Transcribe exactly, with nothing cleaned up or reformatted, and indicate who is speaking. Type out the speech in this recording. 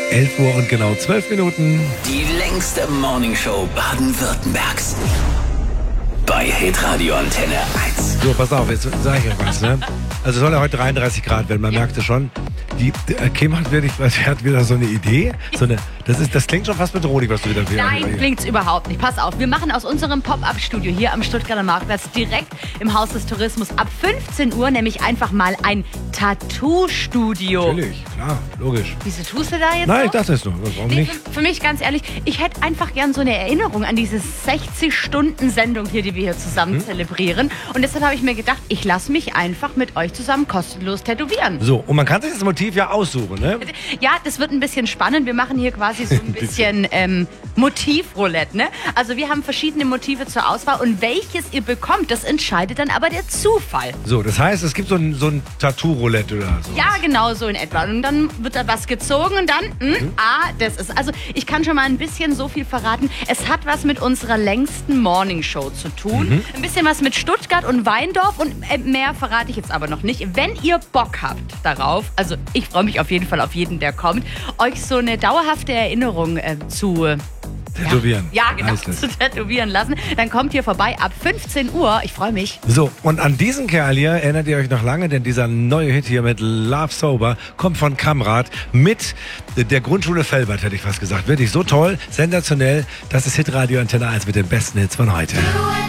Speaker 1: elf Uhr und genau zwölf Minuten.
Speaker 2: Die längste Morningshow Baden-Württembergs. Bei Hitradio Antenne eins.
Speaker 1: So, pass auf, jetzt sage ich euch was, ne? Also soll ja heute dreiunddreißig Grad werden, man ja. merkt es schon. Die, äh, Kim hat, wirklich, hat wieder so eine Idee. So eine, das, ist, das klingt schon fast bedrohlich, was du wieder willst.
Speaker 3: Nein, klingt's überhaupt nicht. Pass auf, wir machen aus unserem Pop-Up-Studio hier am Stuttgarter Marktplatz direkt im Haus des Tourismus ab fünfzehn Uhr nämlich einfach mal ein Tattoo-Studio.
Speaker 1: Natürlich, klar, logisch.
Speaker 3: Wieso tust du da jetzt
Speaker 1: Nein,
Speaker 3: noch?
Speaker 1: ich dachte es nur. Warum
Speaker 3: Nee,
Speaker 1: nicht?
Speaker 3: für, für mich ganz ehrlich, ich hätte einfach gern so eine Erinnerung an diese sechzig-Stunden-Sendung hier, die wir hier zusammen hm? zelebrieren. Und deshalb habe ich mir gedacht, ich lasse mich einfach mit euch zusammen kostenlos tätowieren.
Speaker 1: So, und man kann sich das Motiv ja aussuchen, ne?
Speaker 3: Ja, das wird ein bisschen spannend. Wir machen hier quasi so ein bisschen ähm, Motivroulette, ne? Also wir haben verschiedene Motive zur Auswahl und welches ihr bekommt, das entscheidet dann aber der Zufall.
Speaker 1: So, das heißt, es gibt so ein, so ein Tattoo-Roulette oder so.
Speaker 3: Ja, genau so in etwa. Und dann wird da was gezogen und dann, mh, mhm. ah, das ist, also ich kann schon mal ein bisschen so viel verraten. Es hat was mit unserer längsten Morningshow zu tun. Mhm. Ein bisschen was mit Stuttgart und Weindorf und äh, mehr verrate ich jetzt aber noch nicht. Wenn ihr Bock habt darauf, also ich freue mich auf jeden Fall auf jeden, der kommt, euch so eine dauerhafte Erinnerung äh, zu äh,
Speaker 1: tätowieren.
Speaker 3: Ja, ja, genau, zu tätowieren lassen. Dann kommt hier vorbei ab fünfzehn Uhr. Ich freue mich.
Speaker 1: So, und an diesen Kerl hier erinnert ihr euch noch lange, denn dieser neue Hit hier mit Love Sober kommt von Kamrat mit der Grundschule Velbert, hätte ich fast gesagt. Wirklich so toll, sensationell. Das ist Hitradio Antenne eins mit den besten Hits von heute.